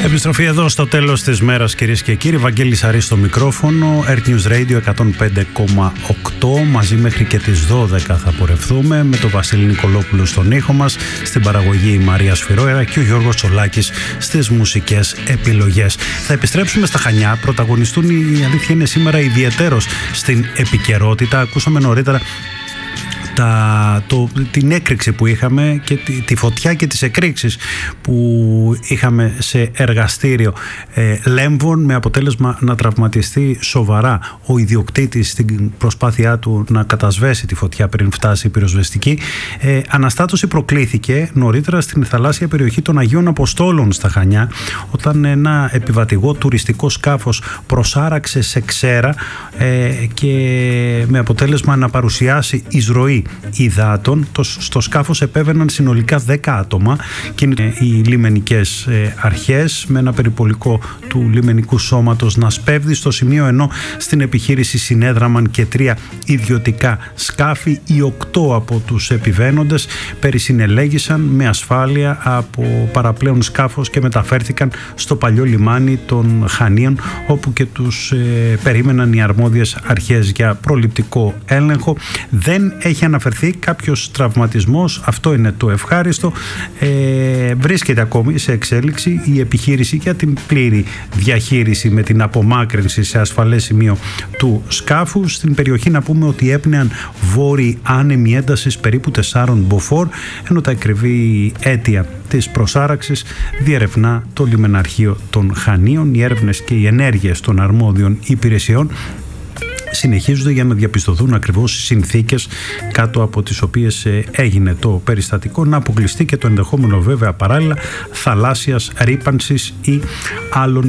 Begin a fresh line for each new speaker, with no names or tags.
Επιστροφή εδώ στο τέλος της μέρας, κυρίες και κύριοι. Βαγγέλης Αρής στο μικρόφωνο. Earth News Radio 105,8. Μαζί μέχρι και τις 12 θα πορευθούμε, με τον Βασίλη Νικολόπουλο στον ήχο μας, στην παραγωγή η Μαρία Σφυρόερα και ο Γιώργος Τσολάκης στις μουσικές επιλογές. Θα επιστρέψουμε στα Χανιά. Πρωταγωνιστούν, η αλήθεια είναι, σήμερα ιδιαιτέρως στην επικαιρότητα. Ακούσαμε νωρίτερα την έκρηξη που είχαμε και τη φωτιά και τις εκρήξεις που είχαμε σε εργαστήριο Λέμβων, με αποτέλεσμα να τραυματιστεί σοβαρά ο ιδιοκτήτης στην προσπάθειά του να κατασβέσει τη φωτιά πριν φτάσει η πυροσβεστική. Αναστάτωση προκλήθηκε νωρίτερα στην θαλάσσια περιοχή των Αγίων Αποστόλων στα Χανιά, όταν ένα επιβατηγό τουριστικό σκάφος προσάραξε σε ξέρα και με αποτέλεσμα να παρουσιάσει εισρωή υδάτων. Στο σκάφος επέβαιναν συνολικά 10 άτομα και οι λιμενικές αρχές, με ένα περιπολικό του λιμενικού σώματος να σπέβδει στο σημείο, ενώ στην επιχείρηση συνέδραμαν και 3 ιδιωτικά σκάφη. Οι 8 από τους επιβαίνοντες περισυνελέγησαν με ασφάλεια από παραπλέον σκάφος και μεταφέρθηκαν στο παλιό λιμάνι των Χανίων, όπου και τους περίμεναν οι αρμόδιες αρχές για προληπτικό έλεγχο. Δεν έχει αναφερθεί κάποιος τραυματισμός, αυτό είναι το ευχάριστο. Βρίσκεται ακόμη σε εξέλιξη η επιχείρηση για την πλήρη διαχείριση με την απομάκρυνση σε ασφαλές σημείο του σκάφου. Στην περιοχή να πούμε ότι έπνεαν βόρειοι άνεμοι έντασης περίπου 4 μποφόρ, ενώ τα ακριβή αίτια της προσάραξης διερευνά το λιμεναρχείο των Χανίων. Οι έρευνες και οι ενέργειες των αρμόδιων υπηρεσιών συνεχίζονται για να διαπιστωθούν ακριβώς οι συνθήκες κάτω από τις οποίες έγινε το περιστατικό, να αποκλειστεί και το ενδεχόμενο βέβαια παράλληλα θαλάσσιας ρύπανσης ή άλλων